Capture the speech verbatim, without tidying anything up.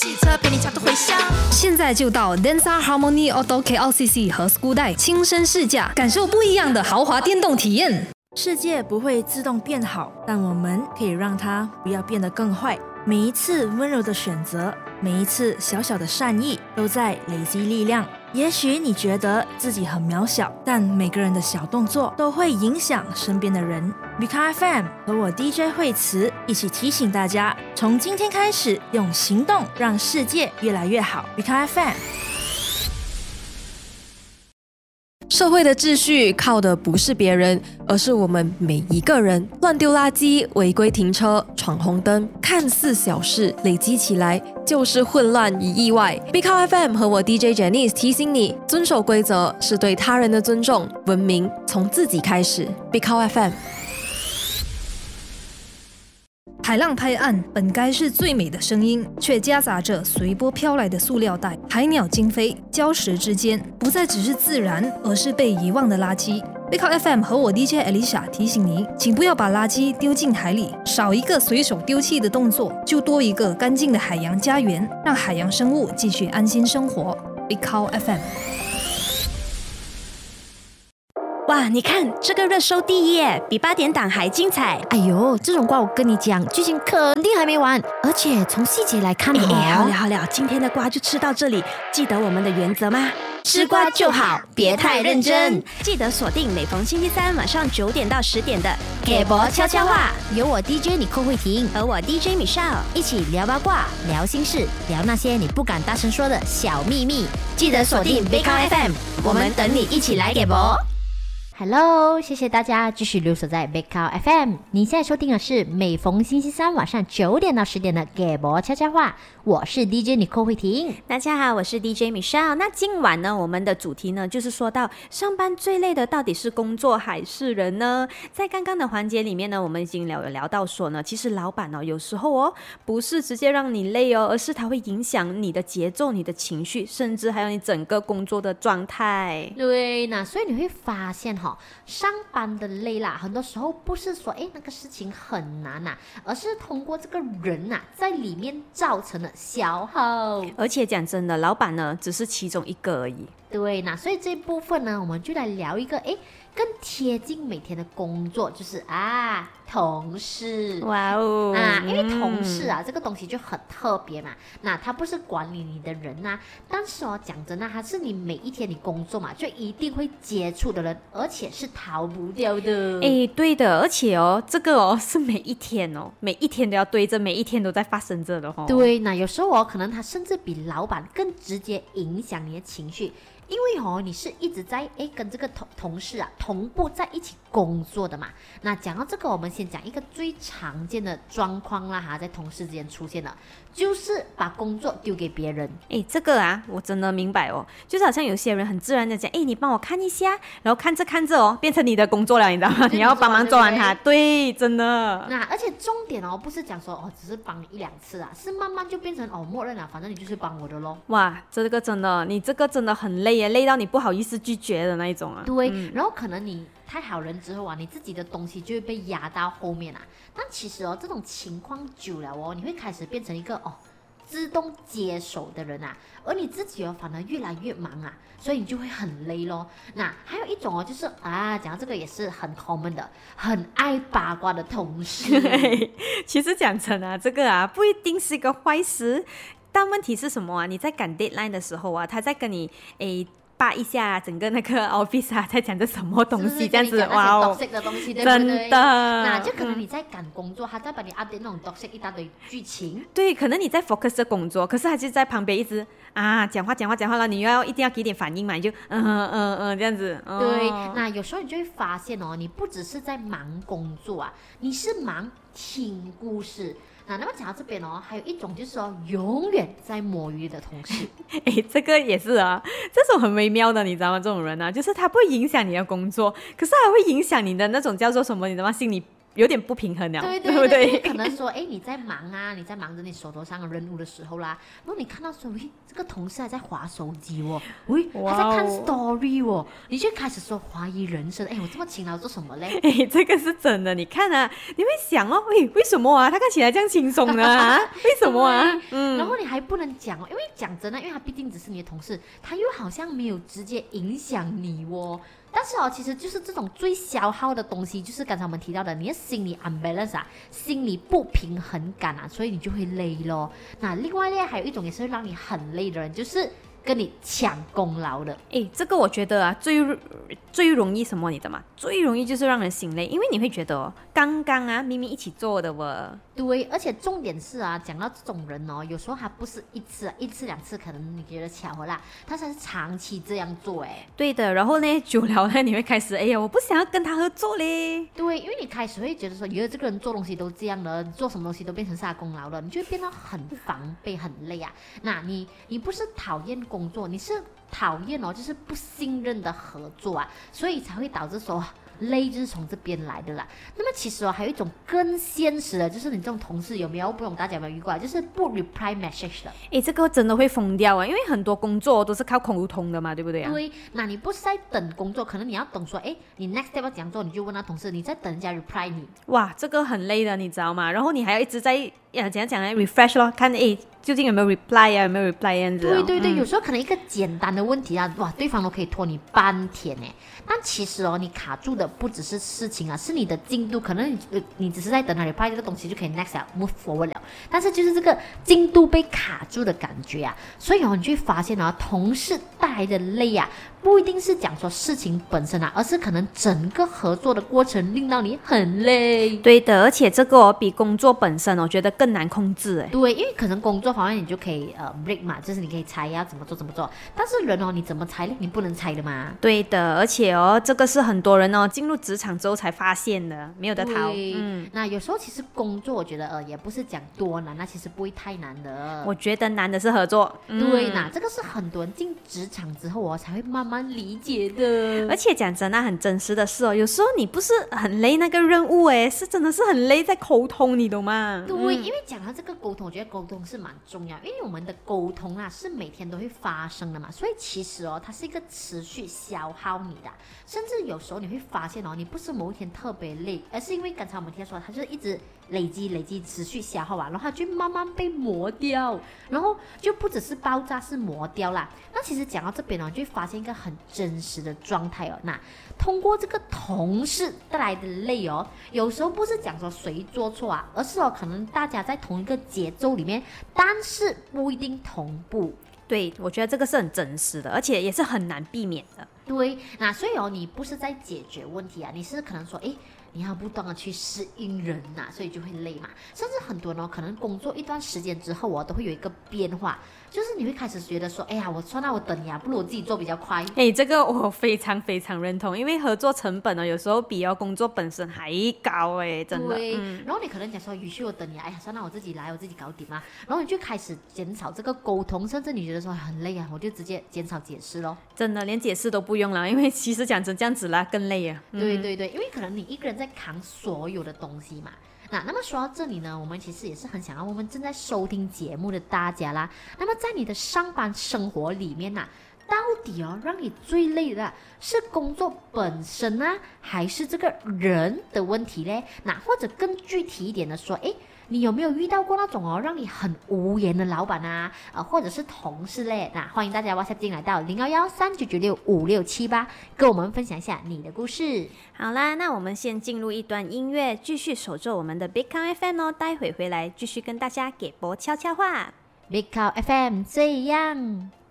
汽车陪你插着回响。 现在就到 Denza Harmony Auto K L C C 和 Skudai 亲身试驾，感受不一样的豪华电动体验。 世界不会自动变好，但我们可以让它不要变得更坏。每一次温柔的选择，每一次小小的善意，都在累积力量。也许你觉得自己很渺小，但每个人的小动作都会影响身边的人。Bika F M 和我 D J 惠慈一起提醒大家，从今天开始，用行动让世界越来越好。Bika F M。 社会的秩序靠的不是别人，而是我们每一个人。乱丢垃圾、违规停车、闯红灯，看似小事，累积起来就是混乱与意外。Bika F M 和我 D J Janice 提醒你，遵守规则是对他人的尊重，文明从自己开始。Bika F M。 海浪拍岸，本该是最美的声音，却夹杂着随波飘来的塑料袋、海鸟惊飞，礁石之间不再只是自然，而是被遗忘的垃圾。Bika F M 和我 D J Alicia 提醒您，请不要把垃圾丢进海里，少一个随手丢弃的动作，就多一个干净的海洋家园，让海洋生物继续安心生活。Bika F M。 哇，你看这个热搜第一耶，比八点档还精彩。 哎呦，这种瓜我跟你讲，剧情肯定还没完，而且从细节来看哦。 哎，好了好了，今天的瓜就吃到这里。记得我们的原则吗？吃瓜就好，别太认真。记得锁定每逢星期三晚上九点到十点的《给博悄悄话》， 有我 D J 你寇慧婷和我 D J Michelle 一起聊八卦、聊心事、聊那些你不敢大声说的小秘密。 记得锁定 Bika F M， 我们等你一起来给博。 Hello， 谢谢大家继续留守在 Bika F M。你现在收听的是每逢星期三晚上九点到十点的《给博悄悄话》，我是 D J 尼寇慧婷。 大家好，我是 D J Michelle。那今晚呢，我们的主题呢，就是说到上班最累的到底是工作还是人呢？在刚刚的环节里面呢，我们已经聊聊到说呢，其实老板哦，有时候哦，不是直接让你累哦，而是它会影响你的节奏、你的情绪，甚至还有你整个工作的状态。 对，那所以你会发现哈、哦。上班的累啦，很多时候不是说哎那个事情很难啊，而是通过这个人啊在里面造成的消耗。 而且讲真的，老板呢只是其中一个而已。 对，那所以这一部分呢，我们就来聊一个哎更贴近每天的工作，就是啊同事。 哇哦啊，因为同事啊、嗯、这个东西就很特别嘛。那他不是管理你的人啊，但是哦讲真的，他是你每一天你工作嘛就一定会接触的人，而且是逃不掉的。 哎，对的，而且哦这个哦是每一天哦，每一天都要对着，每一天都在发生着的哦。 对，那有时候哦可能他甚至比老板更直接影响你的情绪。因为哦，你是一直在诶跟这个同同事啊同步在一起工作的嘛。那讲到这个，我们先讲一个最常见的状况啦哈，在同事之间出现的，就是把工作丢给别人。 诶，这个啊，我真的明白哦，就是好像有些人很自然的讲，诶，你帮我看一下，然后看着看着哦，变成你的工作了，你知道吗？你要帮忙做完它，对，真的。 那而且重点哦，不是讲说哦，只是帮你一两次啊，是慢慢就变成哦，默认了，反正你就是帮我的咯。 哇，这个真的，你这个真的很累。累到你不好意思拒绝的那一种啊。 对、嗯、然后可能你太好人之后啊，你自己的东西就会被压到后面啊。但其实哦这种情况久了哦，你会开始变成一个哦自动接手的人啊，而你自己哦反而越来越忙啊，所以你就会很累咯。那还有一种哦就是啊讲到这个也是很 common 的，很爱八卦的同事。 其实讲真啊，这个啊不一定是一个坏事，但问题是什么啊？你在赶 deadline 的时候啊，他在跟你诶扒一下整个那个 office 啊，在讲着什么东西，这样子哇哦， 的东西对不对？ 真的， 那就可能你在赶工作，他在帮你 update 那种 toxic 一大堆剧情。 对，可能你在 focus 的工作，可是他就在旁边一直啊讲话讲话讲话了，你又要一定要给点反应嘛，你就嗯嗯嗯这样子。哦、 对，那有时候你就会发现哦，你不只是在忙工作啊，你是忙听故事。那那么讲到这边哦，还有一种就是说永远在摸鱼的同事。 哎，这个也是啊，这种很微妙的，你知道吗？这种人啊，就是他不会影响你的工作，可是还会影响你的那种叫做什么，你知道吗？心理有点不平衡了， 对对不对？ 因为可能说，哎，你在忙啊，你在忙着你手头上的任务的时候啦，然后你看到说，喂，这个同事还在滑手机哦，喂，他在看 story 哦，你就开始说怀疑人生，哎，我这么勤劳做什么嘞？ 哎，这个是真的，你看啊，你会想哦，喂，为什么啊？他看起来这样轻松呢、啊？为什么啊？ 嗯，然后你还不能讲哦，因为讲真的，因为他毕竟只是你的同事，他又好像没有直接影响你哦。但是哦，其实就是这种最消耗的东西，就是刚才我们提到的，你的心理 unbalance 啊，心理不平衡感啊，所以你就会累咯。那另外呢，还有一种也是会让你很累的人，就是跟你抢功劳的。 哎，这个我觉得啊，最最容易什么你知道吗？最容易就是让人心累，因为你会觉得哦，刚刚啊明明一起做的哦。 对，而且重点是啊，讲到这种人哦，有时候他不是一次、啊、一次两次，可能你觉得巧合啦，他才是长期这样做哎。 对的，然后呢，久了呢，你会开始，哎呀，我不想要跟他合作嘞。 对，因为你开始会觉得说，原来这个人做东西都这样了，做什么东西都变成是他功劳了，你就会变得很防备、很累啊。那你你不是讨厌工作，你是讨厌哦，就是不信任的合作啊，所以才会导致说。累就是从这边来的啦。那么其实哦，还有一种更现实的，就是你这种同事有没有？不懂大家有没有遇过？就是不 reply message 的。 诶，这个真的会疯掉啊！因为很多工作都是靠沟通的嘛，对不对啊？ 对，那你不是在等工作，可能你要等说，诶，你 next step 要怎样做，你就问他同事，你在等人家 reply 你。 哇，这个很累的，你知道吗？然后你还要一直在呀，怎样讲呢 ？refresh 咯，看诶究竟有没有 reply 啊，有没有 reply 这样子、哦。 对对对、嗯，有时候可能一个简单的问题啊，哇，对方都可以拖你半天哎。但其实哦，你卡住的不只是事情啊，是你的进度，可能你呃你只是在等他 reply 这个东西就可以 next 了 move forward 了，但是就是这个进度被卡住的感觉啊，所以哦，你就会发现啊，同事带来的累啊，不一定是讲说事情本身啊，而是可能整个合作的过程令到你很累。 对的，而且这个哦比工作本身我觉得更难控制哎。 对，因为可能工作方面你就可以呃 break 嘛，就是你可以猜要怎么做怎么做，但是人哦，你怎么猜呢？你不能猜的嘛。 对的，而且哦，这个是很多人哦进入职场之后才发现的，没有得逃。 嗯，那有时候其实工作我觉得呃也不是讲多难，那其实不会太难的。 我觉得难的是合作。 对， 嗯、 那这个是很多人进职场之后哦才会慢慢理解的。 而且讲真的，很真实的是哦，有时候你不是很累那个任务哎，是真的是很累在沟通，你懂吗？ 对， 嗯、 因为讲到这个沟通，我觉得沟通是蛮重要，因为我们的沟通啊是每天都会发生的嘛，所以其实哦，它是一个持续消耗你的，甚至有时候你会发现哦，你不是某一天特别累，而是因为刚才我们提到说，它就是一直累积、累积、持续消耗啊，然后它就慢慢被磨掉，然后就不只是爆炸，是磨掉啦。那其实讲到这边哦，你就会发现一个很真实的状态哦，那通过这个同事带来的累哦，有时候不是讲说谁做错啊，而是哦，可能大家在同一个节奏里面，但是不一定同步。 对，我觉得这个是很真实的，而且也是很难避免的。 对，那所以哦，你不是在解决问题啊，你是可能说，诶，你要不断的去适应人呐、啊，所以就会累嘛。甚至很多人哦，可能工作一段时间之后哦，都会有一个变化，就是你会开始觉得说，哎呀，我算了，我等你啊，不如我自己做比较快。 哎，这个我非常非常认同，因为合作成本呢，有时候比哦工作本身还高哎，真的。 对、 嗯， 然后你可能讲说，于是我等你，哎呀，算了，我自己来，我自己搞定嘛。然后你就开始减少这个沟通，甚至你觉得说很累啊，我就直接减少解释咯。 真的连解释都不用了，因为其实讲成这样子啦，更累啊。 嗯、对对对，因为可能你一个人在扛所有的东西嘛。那那么说到这里呢，我们其实也是很想要我们正在收听节目的大家啦。那么在你的上班生活里面啊，到底哦让你最累的是工作本身啊，还是这个人的问题嘞？那或者更具体一点的说，诶，你有没有遇到过那种哦让你很无言的老板啊，呃或者是同事嘞？那欢迎大家 WhatsApp 进来到零幺幺三九九六五六七八，跟我们分享一下你的故事。 好啦，那我们先进入一段音乐，继续守着我们的 Big Count F M 哦。待会回来继续跟大家给波悄悄话。 Big Count F M 这样。